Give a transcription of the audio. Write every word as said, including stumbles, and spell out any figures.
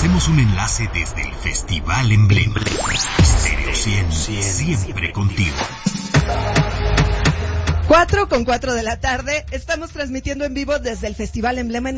Hacemos un enlace desde el Festival Emblema. Stereo cien, siempre contigo. Cuatro con cuatro de la tarde, estamos transmitiendo en vivo desde el Festival Emblema en